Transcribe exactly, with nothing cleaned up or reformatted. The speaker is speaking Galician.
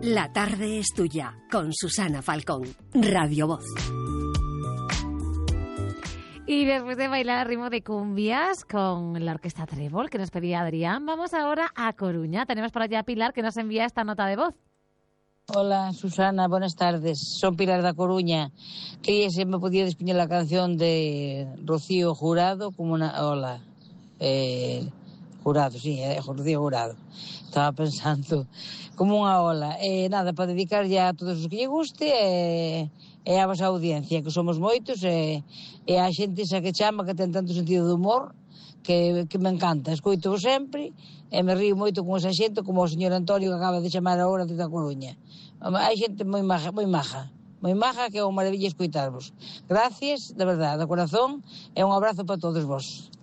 La tarde es tuya, con Susana Falcón, Radio Voz. Y después de bailar al ritmo de cumbias con la orquesta Trébol, que nos pedía Adrián, vamos ahora a Coruña. Tenemos por allá a Pilar, que nos envía esta nota de voz. Hola, Susana, buenas tardes. Son Pilar da Coruña. Quería si me podía despiñar la canción de Rocío Jurado, como una... Hola. Eh... Jurado, sí, é Rocío Jurado. Estaba pensando como unha ola. Eh, nada, para dedicar ya a todos os que lle guste e, e a vosa audiencia, que somos moitos, e, e a xente esa que chama, que ten tanto sentido de humor, que, que me encanta. Escoito sempre e me río moito con esa xente, como o señor Antonio que acaba de chamar agora de da Coruña. Hai xente moi maja, moi maja. moi maja, que é unha maravilla escoitarvos. Gracias, de verdade, de corazón, e un abrazo para todos vos.